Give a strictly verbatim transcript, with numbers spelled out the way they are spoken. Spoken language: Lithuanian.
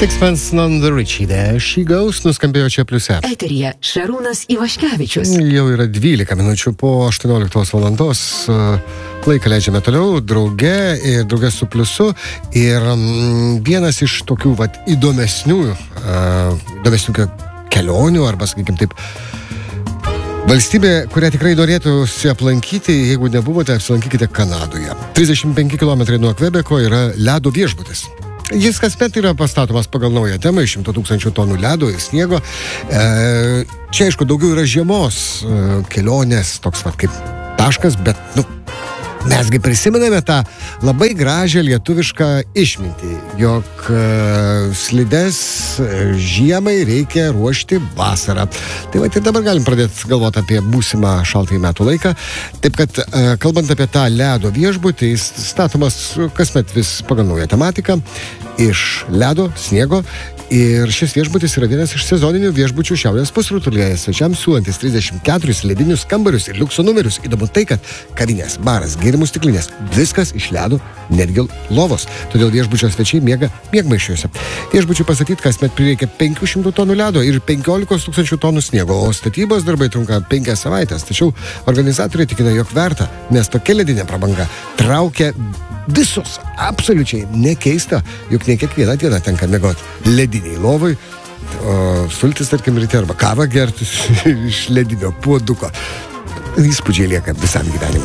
Sixpence None the Richie, There She Goes, nuskambėjo čia pliuse. Eteryje Šarūnas Ivaškevičius. Jau yra dvylika minučių po aštuonioliktos valandos. Laiką leidžiame toliau, drauge ir drauge su pliusu. Ir mm, vienas iš tokių vat, įdomesnių, uh, įdomesnių kelionių, arba, sakykim taip, valstybė, kurią tikrai norėtųsi aplankyti, jeigu nebuvote, apsilankykite Kanadoje. trisdešimt penki kilometrai nuo Kvebeko yra ledo viešbutis. Jis kasmet yra pastatomas pagal naują temą, šimto tūkstančių tonų ledo ir sniego. E, čia, aišku, daugiau yra žiemos e, kelionės, toks vat kaip taškas, bet, nu, mesgi prisimename tą labai gražią lietuvišką išmintį, jog e, slides žiemai reikia ruošti vasarą. Tai va, ir dabar galim pradėti galvoti apie būsimą šaltąjį metų laiką. Taip kad, e, kalbant apie tą ledo viešbutį, jis statomas kasmet vis pagal naują tematiką, iš ledo, sniego. Ir šis viešbutis yra vienas iš sezoninių viešbučių šiaurės pusrutulyje, svečiams siūlantis trisdešimt keturis ledinius kambarius ir liukso numerius. Įdomu tai, kad kavinės, baras, gėrimų stiklinės, viskas iš ledo, netgi lovos. Todėl viešbučio svečiai miega miegmaišiuose. Viešbučiui pastatyti kasmet prireikia penkių šimtų tonų ledo ir penkiolikos tūkstančių tonų sniego, o statybos darbai trunka penkias savaitės. Tačiau organizatoriai tikina, jog verta, nes tokia ledinė prabanga traukia visus, absoliučiai nekeista, juk ne kiekvieną dieną tenka miegoti lediniai lovai, o sultis, tarkim, ryte arba kavą gerti iš ledinio puoduko. Įspūdžiai lieka visam gyvenimui.